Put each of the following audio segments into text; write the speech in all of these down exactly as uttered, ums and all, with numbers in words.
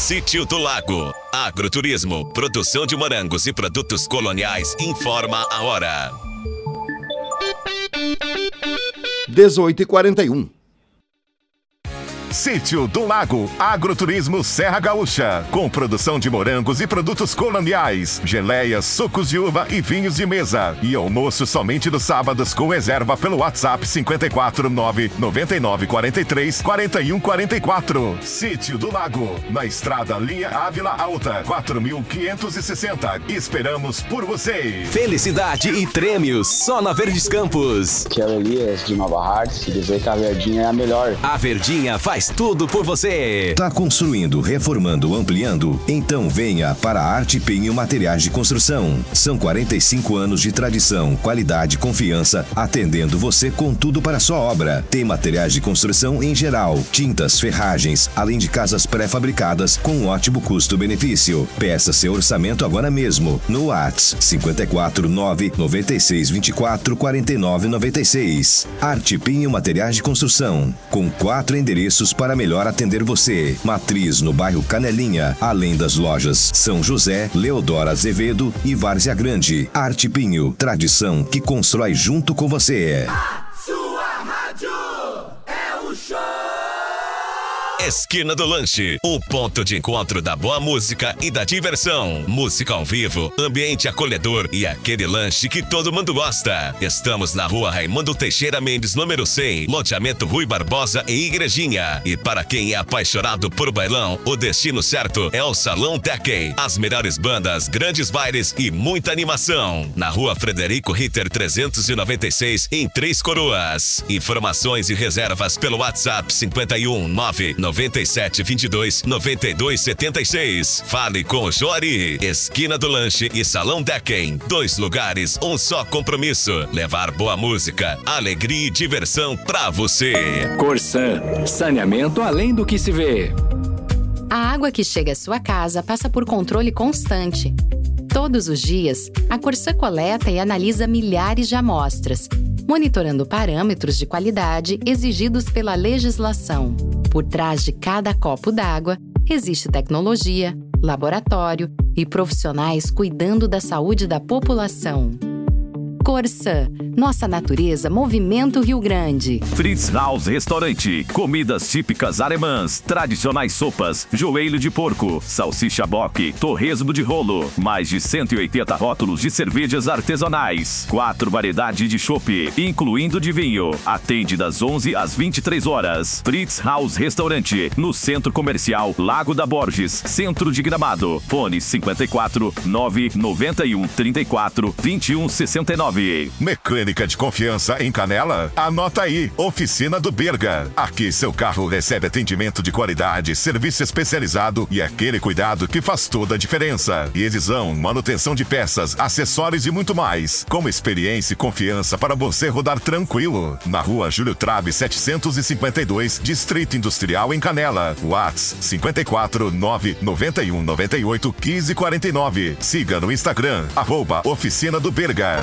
Sítio do Lago. Agroturismo, produção de morangos e produtos coloniais, informa a hora. dezoito e quarenta e um. Sítio do Lago, Agroturismo Serra Gaúcha, com produção de morangos e produtos coloniais, geleias, sucos de uva e vinhos de mesa. E almoço somente nos sábados com reserva pelo WhatsApp cinco quatro nove nove nove quatro três quatro um quatro quatro. Sítio do Lago, na estrada Linha Ávila Alta, quatro mil quinhentos e sessenta. Esperamos por você. Felicidade e prêmios só na Verdes Campos. Que é o Elias de Nova Hartz, e dizer que a Verdinha é a melhor. A Verdinha faz tudo por você. Tá construindo, reformando, ampliando? Então venha para a Arte Pinho Materiais de Construção. São quarenta e cinco anos de tradição, qualidade e confiança, atendendo você com tudo para a sua obra. Tem materiais de construção em geral, tintas, ferragens, além de casas pré-fabricadas com um ótimo custo-benefício. Peça seu orçamento agora mesmo no WhatsApp cinco quatro nove nove seis dois quatro quatro nove nove seis. Arte Pinho Materiais de Construção, com quatro endereços para melhor atender você. Matriz no bairro Canelinha, além das lojas São José, Leodoro Azevedo e Várzea Grande. Arte Pinho, tradição que constrói junto com você. A sua rádio é o show. Esquina do Lanche, um ponto de encontro da boa música e da diversão. Música ao vivo, ambiente acolhedor e aquele lanche que todo mundo gosta. Estamos na rua Raimundo Teixeira Mendes, número cem, loteamento Rui Barbosa e Igrejinha. E para quem é apaixonado por bailão, o destino certo é o Salão Tekken. As melhores bandas, grandes bailes e muita animação. Na rua Frederico Ritter trezentos e noventa e seis, em Três Coroas. Informações e reservas pelo WhatsApp cinco um nove nove sete dois dois nove dois sete seis. Fale com o Jori. Esquina do Lanche e Salão Tekken. Dois lugares, um só compromisso. Levar boa música, alegria e diversão pra você. Corsan, saneamento além do que se vê. A água que chega à sua casa passa por controle constante. Todos os dias, a Corsan coleta e analisa milhares de amostras, monitorando parâmetros de qualidade exigidos pela legislação. Por trás de cada copo d'água, existe tecnologia, laboratório e profissionais cuidando da saúde da população. Corsan, nossa natureza movimenta o Rio Grande. Fritz House Restaurante, comidas típicas alemãs, tradicionais sopas, joelho de porco, salsicha boque, torresmo de rolo, mais de cento e oitenta rótulos de cervejas artesanais, quatro variedades de chopp, incluindo de vinho. Atende das onze às vinte e três horas. Fritz House Restaurante, no Centro Comercial Lago da Borges, Centro de Gramado. Fone cinco quatro nove nove um três quatro dois um seis nove. Mecânica de confiança em Canela? Anota aí, Oficina do Berga. Aqui seu carro recebe atendimento de qualidade, serviço especializado e aquele cuidado que faz toda a diferença. Revisão, manutenção de peças, acessórios e muito mais. Com experiência e confiança para você rodar tranquilo. Na rua Júlio Trabe setecentos e cinquenta e dois, Distrito Industrial em Canela. WhatsApp cinco quatro nove nove um nove oito um cinco quatro nove. Siga no Instagram, arroba Oficina do Berga.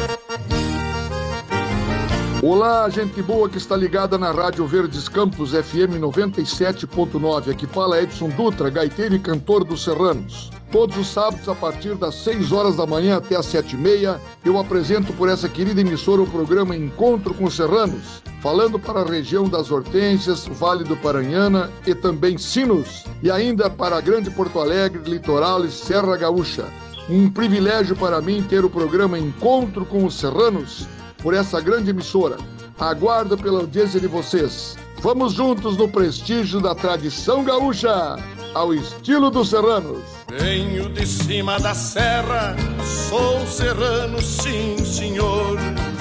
Olá, gente boa que está ligada na Rádio Verdes Campos F M noventa e sete ponto nove. Aqui fala Edson Dutra, gaiteiro e cantor dos Serranos. Todos os sábados, a partir das seis horas da manhã até as sete e meia, eu apresento por essa querida emissora o programa Encontro com Serranos, falando para a região das Hortênsias, Vale do Paranhana e também Sinos, e ainda para a Grande Porto Alegre, Litoral e Serra Gaúcha. Um privilégio para mim ter o programa Encontro com os Serranos por essa grande emissora. Aguardo pela audiência de vocês. Vamos juntos no prestígio da tradição gaúcha, ao estilo dos serranos. Venho de cima da serra, sou serrano, sim senhor.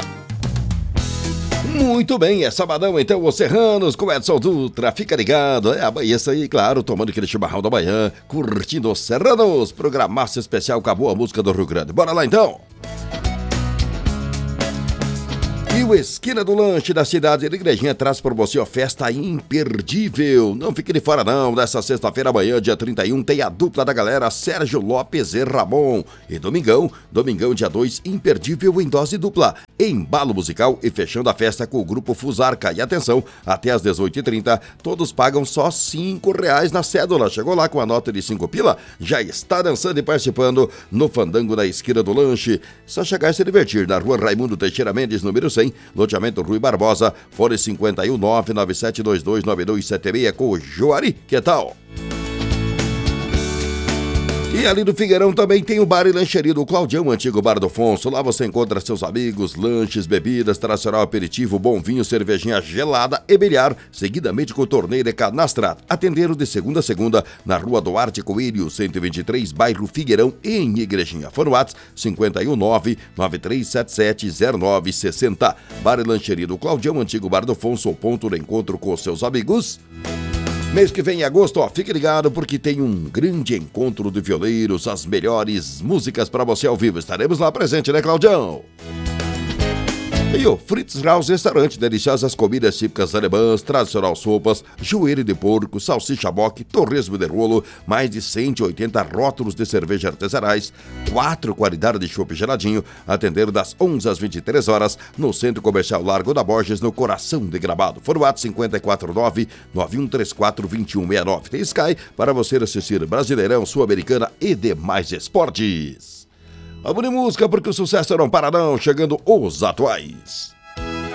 Muito bem, é sabadão então, os Serranos com Edson Dutra, fica ligado, é a Bahia aí, claro, tomando aquele chimarrão da manhã, curtindo os Serranos, programaço especial, acabou a música do Rio Grande. Bora lá então! E o Esquina do Lanche da cidade de Igrejinha traz para você a festa imperdível. Não fique de fora não, nessa sexta-feira amanhã, dia trinta e um, tem a dupla da galera Sérgio Lopes e Ramon. E domingão, domingão dia dois, imperdível em dose dupla. Embalo musical e fechando a festa com o grupo Fusarca. E atenção, até às dezoito e trinta, todos pagam só cinco reais na cédula. Chegou lá com a nota de cinco pila, já está dançando e participando no Fandango da Esquina do Lanche. Só chegar e se divertir na rua Raimundo Teixeira Mendes, número cem, loteamento Rui Barbosa, fone cinquenta e um, nove nove sete dois dois nove dois sete seis, com o Joari, que tal? E ali do Figueirão também tem o bar e lancheria do Claudião, antigo bar do Afonso. Lá você encontra seus amigos, lanches, bebidas, tradicional aperitivo, bom vinho, cervejinha gelada e bilhar, seguidamente com torneira e canastra. Atendendo de segunda a segunda na rua Duarte Coelho, cento e vinte e três, bairro Figueirão, em Igrejinha. Fone WhatsApp cinquenta e um, nove nove três sete sete zero nove seis zero. Bar e lancheria do Claudião, antigo bar do Afonso, o ponto de encontro com seus amigos. Mês que vem em agosto, ó, fique ligado porque tem um grande encontro de violeiros, as melhores músicas para você ao vivo. Estaremos lá presente, né, Claudião? E o Fritz House Restaurante, deliciosas comidas típicas alemãs, tradicional sopas, joelho de porco, salsicha boque, torresmo de rolo, mais de cento e oitenta rótulos de cerveja artesanais, quatro qualidades de chopp geladinho, atendendo das onze às vinte e três horas, no Centro Comercial Largo da Borges, no coração de Gramado. Formato cinquenta e quatro, nove nove um três quatro dois um seis nove. Tem Sky para você assistir Brasileirão, Sul-Americana e demais esportes. Vamos de música porque o sucesso não para não, chegando os atuais.